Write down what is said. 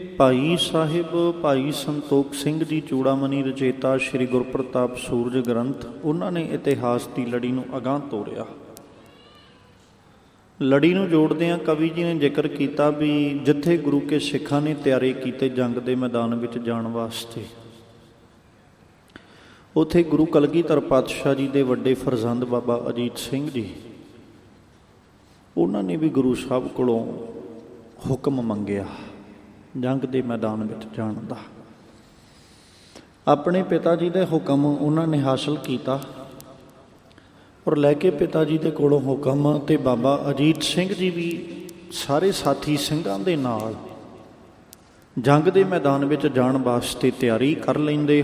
ਭਾਈ ਸਾਹਿਬ ਭਾਈ ਸੰਤੋਖ ਸਿੰਘ ਜੀ ਚੂੜਾਮਣੀ ਰਚੇਤਾ ਸ਼੍ਰੀ ਗੁਰਪ੍ਰਤਾਪ ਸੂਰਜ ਗ੍ਰੰਥ, ਉਹਨਾਂ ਨੇ ਇਤਿਹਾਸ ਦੀ ਲੜੀ ਨੂੰ ਅਗਾਂਹ ਤੋਰਿਆ। ਲੜੀ ਨੂੰ ਜੋੜਦਿਆਂ ਕਵੀ ਜੀ ਨੇ ਜ਼ਿਕਰ ਕੀਤਾ ਵੀ ਜਿੱਥੇ ਗੁਰੂ ਕੇ ਸਿੱਖਾਂ ਨੇ ਤਿਆਰੀ ਕੀਤੇ ਜੰਗ ਦੇ ਮੈਦਾਨ ਵਿੱਚ ਜਾਣ ਵਾਸਤੇ, ਉੱਥੇ ਗੁਰੂ ਕਲਗੀਧਰ ਪਾਤਸ਼ਾਹ ਜੀ ਦੇ ਵੱਡੇ ਫਰਜ਼ੰਦ ਬਾਬਾ ਅਜੀਤ ਸਿੰਘ ਜੀ, ਉਹਨਾਂ ਨੇ ਵੀ ਗੁਰੂ ਸਾਹਿਬ ਕੋਲੋਂ ਹੁਕਮ ਮੰਗਿਆ ਜੰਗ ਦੇ ਮੈਦਾਨ ਵਿੱਚ ਜਾਣ ਦਾ। ਆਪਣੇ ਪਿਤਾ ਜੀ ਦੇ ਹੁਕਮ ਉਹਨਾਂ ਨੇ ਹਾਸਲ ਕੀਤਾ ਔਰ ਲੈ ਕੇ ਪਿਤਾ ਜੀ ਦੇ ਕੋਲੋਂ ਹੁਕਮ, ਅਤੇ ਬਾਬਾ ਅਜੀਤ ਸਿੰਘ ਜੀ ਵੀ ਸਾਰੇ ਸਾਥੀ ਸਿੰਘਾਂ ਦੇ ਨਾਲ ਜੰਗ ਦੇ ਮੈਦਾਨ ਵਿੱਚ ਜਾਣ ਵਾਸਤੇ ਤਿਆਰੀ ਕਰ ਲੈਂਦੇ